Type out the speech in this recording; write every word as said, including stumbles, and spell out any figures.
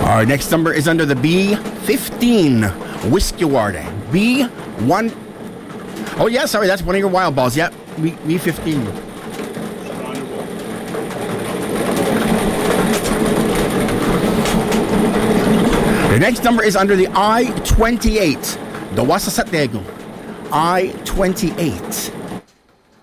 Our next number is under the B fifteen Whiskey Warden. B one. Oh, yeah, sorry, that's one of your wild balls. Yep, B fifteen. The next number is under the I twenty-eight. The Wasasatego. I twenty-eight.